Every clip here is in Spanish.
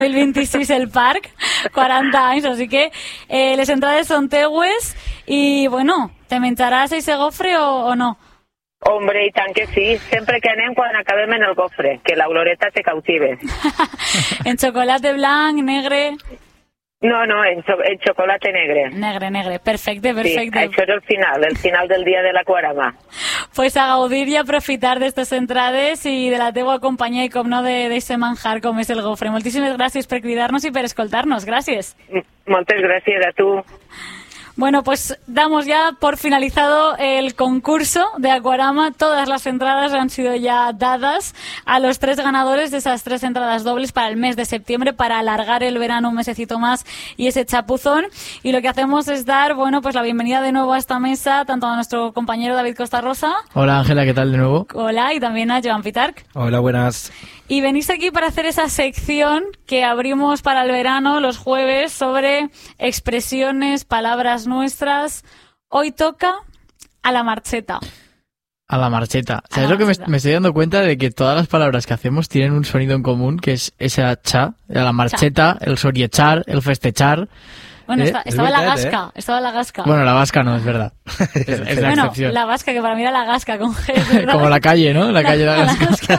2026 el parc, 40 anys, així que les entrades són teues i, bueno, te menjaràs ese gofre o no? Hombre, i tant que sí. Sempre que anem quan acabem en el gofre, que la oloreta te cautive. En xocolate blanc, negre... No, en chocolate negre. Negre. Perfecte. Sí, això és el final del dia de l'Aquarama. Pues a gaudir i aprofitar d'estes entrades i de la teua companyia i, com no, d'eixe manjar com és el gofre. Moltíssimes gràcies per cridar-nos i per escoltar-nos. Gràcies. Moltes gràcies a tu. Bueno, pues damos ya por finalizado el concurso de Aquarama. Todas las entradas han sido ya dadas a los 3 ganadores de esas 3 entradas dobles para el mes de septiembre, para alargar el verano un mesecito más y ese chapuzón. Y lo que hacemos es dar, bueno, pues la bienvenida de nuevo a esta mesa, tanto a nuestro compañero David Costa Rosa. Hola Ángela, ¿qué tal de nuevo? Hola, y también a Joan Pitarch. Hola, buenas. Y venís aquí para hacer esa sección que abrimos para el verano los jueves sobre expresiones, palabras nuestras. Hoy toca a la marcheta. A la marcheta. ¿Sabes lo que me estoy dando cuenta? De que todas las palabras que hacemos tienen un sonido en común, que es esa cha, a la marcheta, el soriechar, el festechar. Bueno, estaba la gasca. Bueno, la vasca no, es verdad. Es la excepción. La vasca, que para mí era la gasca con G, ¿verdad? Como la calle, ¿no? La calle de la gasca.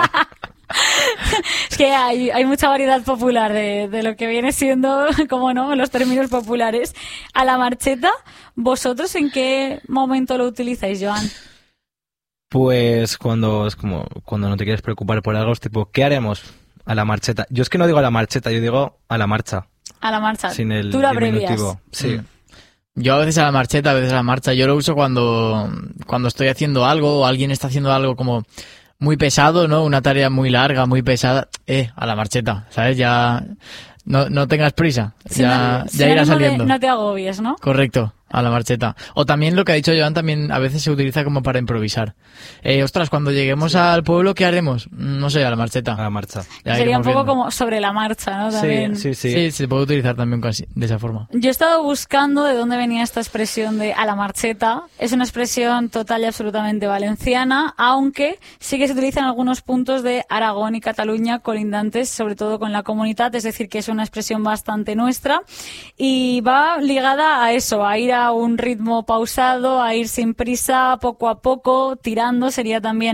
Es que hay mucha variedad popular de lo que viene siendo, como no, los términos populares. A la marcheta, ¿vosotros en qué momento lo utilizáis, Joan? Pues cuando no te quieres preocupar por algo, es tipo, ¿qué haremos? A la marcheta. Yo es que no digo a la marcheta, yo digo a la marcha. A la marcha. Sin el ¿Tú lo abrevias? Sí. Yo a veces a la marcheta, a veces a la marcha. Yo lo uso cuando estoy haciendo algo o alguien está haciendo algo como muy pesado, ¿no? Una tarea muy larga, muy pesada. A la marcheta, ¿sabes? Ya no tengas prisa. Ya irá saliendo. No te agobies, ¿no? Correcto. A la marcheta. O también lo que ha dicho Joan, también a veces se utiliza como para improvisar. Ostras, cuando lleguemos al pueblo, ¿qué haremos? No sé, a la marcheta. A la marcha. Sería un poco como sobre la marcha, ¿no? También. Sí. Sí, se puede utilizar también de esa forma. Yo he estado buscando de dónde venía esta expresión de a la marcheta. Es una expresión total y absolutamente valenciana, aunque sí que se utiliza en algunos puntos de Aragón y Cataluña colindantes, sobre todo con la comunidad, es decir, que es una expresión bastante nuestra y va ligada a eso, a ir a un ritmo pausado, a ir sin prisa, poco a poco, tirando, sería también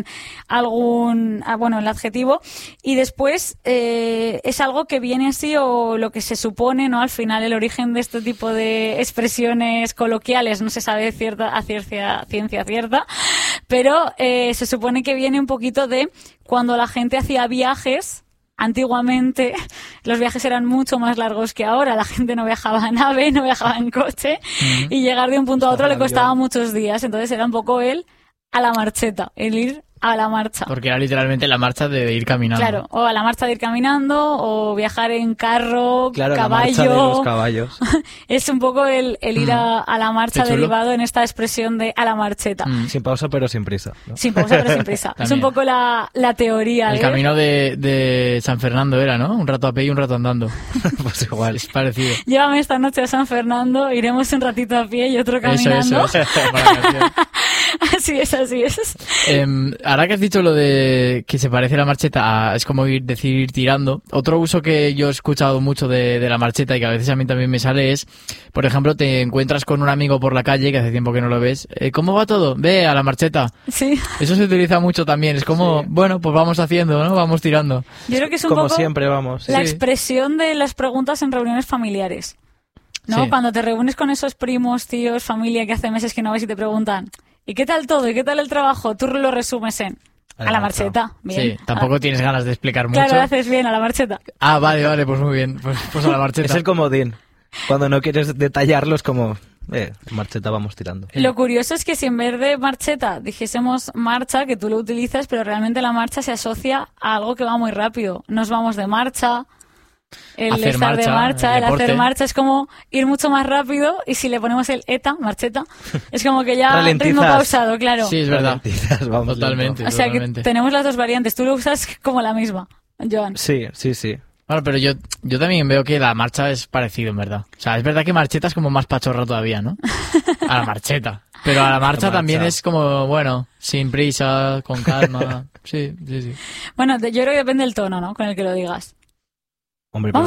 el adjetivo. Y después es algo que viene así, o lo que se supone, ¿no? Al final el origen de este tipo de expresiones coloquiales no se sabe ciencia cierta, pero se supone que viene un poquito de cuando la gente hacía viajes. Antiguamente los viajes eran mucho más largos que ahora. La gente no viajaba en nave, no viajaba en coche, y llegar de un punto a otro le costaba muchos días. Entonces era un poco el a la marcheta, el ir a la marcha. Porque era literalmente la marcha de ir caminando. Claro, o a la marcha de ir caminando, o viajar en carro, claro, caballo. La marcha de los caballos. Es un poco el ir a la marcha derivado en esta expresión de a la marcheta. Sin pausa pero sin prisa, ¿no? Sin pausa pero sin prisa. Es un poco la teoría. El camino de San Fernando era, ¿no? Un rato a pie y un rato andando. Pues igual. Es parecido. Llévame esta noche a San Fernando, iremos un ratito a pie y otro caminando. Eso. Así es. Ahora que has dicho lo de que se parece la marcheta es como decir tirando, otro uso que yo he escuchado mucho de la marcheta y que a veces a mí también me sale es, por ejemplo, te encuentras con un amigo por la calle que hace tiempo que no lo ves. ¿Cómo va todo? Ve a la marcheta. Sí. Eso se utiliza mucho también. Es como, bueno, pues vamos haciendo, ¿no? Vamos tirando. Yo creo que es un como poco siempre vamos. La expresión de las preguntas en reuniones familiares, ¿no? Sí. Cuando te reúnes con esos primos, tíos, familia que hace meses que no ves y te preguntan ¿y qué tal todo? ¿Y qué tal el trabajo? Tú lo resumes en a la marcheta. Bien. Sí, tampoco tienes ganas de explicar mucho. Claro, haces bien, a la marcheta. Vale, pues muy bien. Pues a la marcheta. Es el comodín. Cuando no quieres detallarlo es como, marcheta vamos tirando. Lo curioso es que si en vez de marcheta dijésemos marcha, que tú lo utilizas, pero realmente la marcha se asocia a algo que va muy rápido. Nos vamos de marcha. El hacer estar marcha, de marcha, el deporte. hacer marcha es como ir mucho más rápido, y si le ponemos el marcheta, es como que ya ritmo pausado, claro. Sí, es verdad. Vamos Totalmente. O sea totalmente. que tenemos las dos variantes. Tú lo usas como la misma, Joan. Sí. Bueno, pero yo también veo que la marcha es parecido, en verdad. O sea, es verdad que marcheta es como más pachorra todavía, ¿no? A la marcheta. Pero a la marcha también es como, bueno, sin prisa, con calma. Sí. Bueno, yo creo que depende del tono, ¿no? Con el que lo digas. Hombre, Vamos